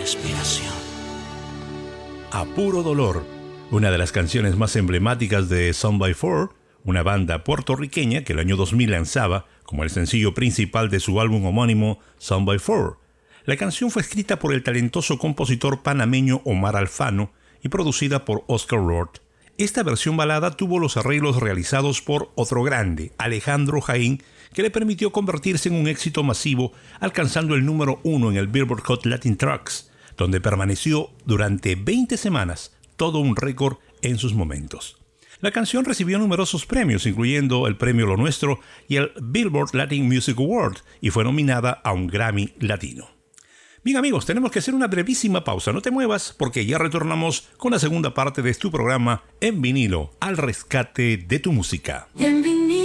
respiración. A Puro Dolor, una de las canciones más emblemáticas de Son by Four, una banda puertorriqueña que el año 2000 lanzaba como el sencillo principal de su álbum homónimo Son by Four. La canción fue escrita por el talentoso compositor panameño Omar Alfano y producida por Oscar Roth. Esta versión balada tuvo los arreglos realizados por otro grande, Alejandro Jaín, que le permitió convertirse en un éxito masivo, alcanzando el número 1 en el Billboard Hot Latin Tracks, donde permaneció durante 20 semanas, todo un récord en sus momentos. La canción recibió numerosos premios, incluyendo el Premio Lo Nuestro y el Billboard Latin Music Award, y fue nominada a un Grammy Latino. Bien amigos, tenemos que hacer una brevísima pausa. No te muevas porque ya retornamos con la segunda parte de tu programa En Vinilo, al rescate de tu música. En vinilo.